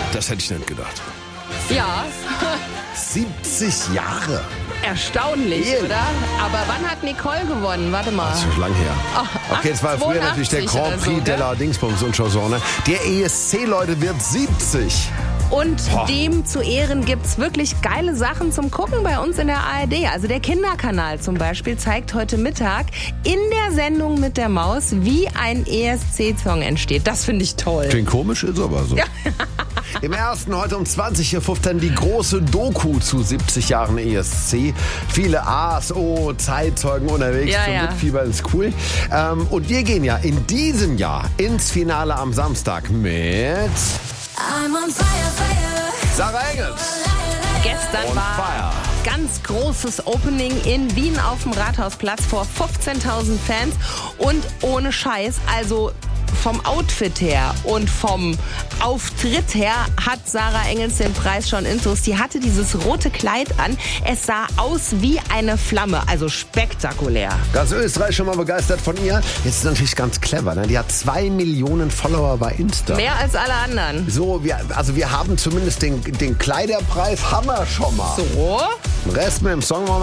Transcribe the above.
Das hätte ich nicht gedacht. Ja, 70 Jahre. erstaunlich, Ehrlich? oder? Aber wann hat Nicole gewonnen? Warte mal. Das ist schon lang her. Okay, das war früher 82 natürlich der Grand oder Prix so, gell? de la Dingsbums und Chanson. Ne? Der ESC, Leute, wird 70. Und Boah. dem zu Ehren gibt's wirklich geile Sachen zum Gucken bei uns in der ARD. Also der Kinderkanal zum Beispiel zeigt heute Mittag in der Sendung mit der Maus, wie ein ESC-Song entsteht. Das finde ich toll. Klingt komisch, ist aber so. Ja. Im ersten heute um 20.15 Uhr die große Doku zu 70 Jahren ESC. Viele A's, O, Zeitzeugen unterwegs Ja, zum ja. Mitfiebern, ist cool. Und wir gehen ja in diesem Jahr ins Finale am Samstag mit I'm on fire, fire. Sarah Engels. Gestern On war fire. ganz großes Opening in Wien auf dem Rathausplatz vor 15.000 Fans. Und ohne Scheiß, also vom Outfit her und vom Auftritt her hat Sarah Engels den Preis schon intus. Die hatte dieses rote Kleid an. Es sah aus wie eine Flamme, also spektakulär. Ganz Österreich schon mal begeistert von ihr. Jetzt ist natürlich ganz clever. Ne? Die hat 2 Millionen Follower bei Insta. Mehr als alle anderen. So, wir haben zumindest den Kleiderpreis, haben wir schon mal. So. Den Rest mit dem Song